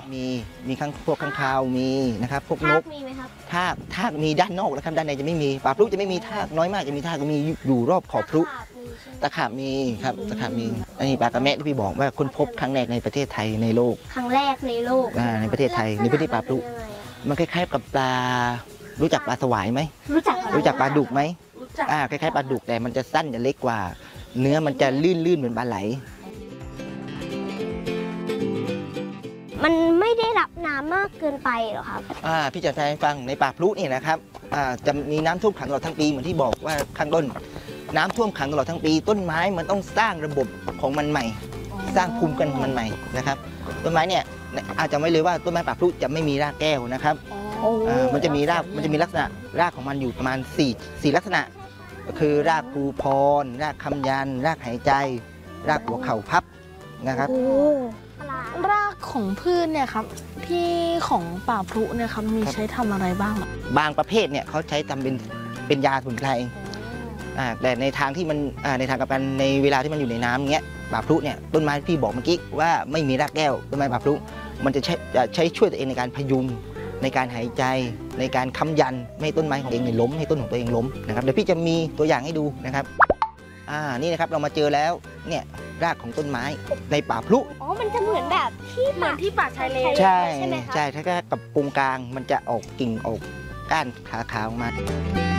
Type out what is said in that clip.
มีพวกข้างคาวมีนะครับพวกนกมีไหมครับทากมีด้านนอกแล้วครับด้านในจะไม่มีป่าพลุจะไม่มีทากน้อยมากจะมีทากก็มีอยู่รอบขอบพลุตะขาบมีครับตะขาบมีอันนี้ปลากระแมะที่พี่บอกว่าค้นพบครั้งแรกในประเทศไทยในโลกครั้งแรกในโลกในประเทศไทยในพื้นที่ป่าพลุมันคล้ายๆกับปลารู้จักปลาสวายไหมรู้จักปลาดุกไหมคล้ายๆปลาดุกแต่มันจะสั้นจะเล็กกว่าเนื้อมันจะลื่นเหมือนปลาไหลมันไม่ได้รับน้ำมากเกินไปหรอครับพี่จะให้ฟังในป่าพลุนี่นะครับจะมีน้ำท่วมขังตลอดทั้งปีเหมือนที่บอกว่าข้างต้นน้ำท่วมขังตลอดทั้งปีต้นไม้มันต้องสร้างระบบของมันใหม่สร้างภูมิกันมันใหม่นะครับต้นไม้เนี่ยอาจจะไม่เลยว่าต้นไม้ป่าพลุจะไม่มีรากแก้วนะครับมันจะมีรากลักษณะรากของมันอยู่ประมาณ4ลักษณะก็คือรากภูพรรากคำยันรากหายใจรากหัวเข่าพับนะครับรากของพืชเนี่ยครับที่ของป่าพลุเนี่ยครับมีใช้ทำอะไรบ้างบางประเภทเนี่ยเขาใช้ทำเป็นยาสมุนไพรแต่ในทางที่มันในทางกับกันในเวลาที่มันอยู่ในน้ำเงี้ยป่าพลุเนี่ยต้นไม้ที่บอกเมื่อกี้ว่าไม่มีรากแก้วต้นไม้ป่าพลุมันจะใช้ช่วยตัวเองในการพยุงในการหายใจในการค้ำยันไม่ให้ต้นไม้ของตัวเองล้มให้ต้นของตัวเองล้มนะครับเดี๋ยวพี่จะมีตัวอย่างให้ดูนะครับนี่นะครับเรามาเจอแล้วเนี่ยรากของต้นไม้ในป่าพลุมันจะเหมือนแบบที่ป่าชายเลนใช่ใช่ถ้ากับกงกลางมันจะออกกิ่งออกก้านขาออกมา